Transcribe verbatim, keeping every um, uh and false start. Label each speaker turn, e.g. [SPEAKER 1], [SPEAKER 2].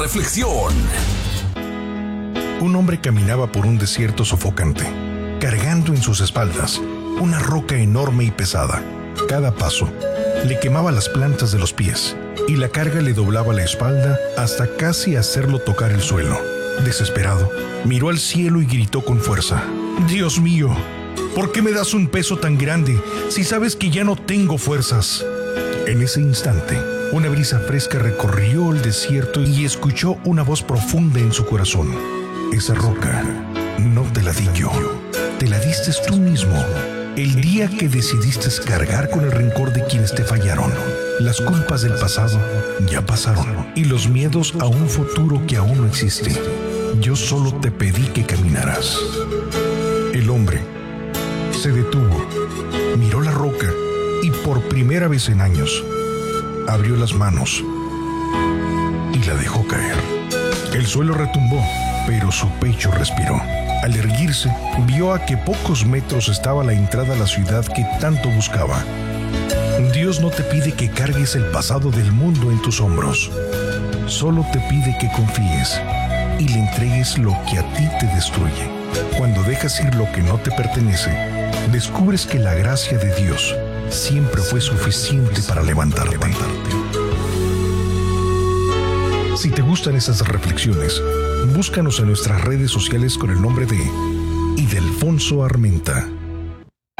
[SPEAKER 1] Reflexión.
[SPEAKER 2] Un hombre caminaba por un desierto sofocante, cargando en sus espaldas una roca enorme y pesada. Cada paso le quemaba las plantas de los pies y la carga le doblaba la espalda hasta casi hacerlo tocar el suelo. Desesperado, miró al cielo y gritó con fuerza: «Dios mío, ¿por qué me das un peso tan grande si sabes que ya no tengo fuerzas?» En ese instante, una brisa fresca recorrió el desierto y escuchó una voz profunda en su corazón. «Esa roca no te la di yo, te la diste tú mismo. El día que decidiste cargar con el rencor de quienes te fallaron. Las culpas del pasado ya pasaron y los miedos a un futuro que aún no existe. Yo solo te pedí que caminaras». El hombre se detuvo, miró la roca y por primera vez en años abrió las manos y la dejó caer. El suelo retumbó, pero su pecho respiró. Al erguirse, vio a que pocos metros estaba la entrada a la ciudad que tanto buscaba. Dios no te pide que cargues el pasado del mundo en tus hombros. Solo te pide que confíes y le entregues lo que a ti te destruye. Cuando dejas ir lo que no te pertenece, descubres que la gracia de Dios siempre fue suficiente para levantarte. Si te gustan esas reflexiones, búscanos en nuestras redes sociales con el nombre de Idelfonso Armenta.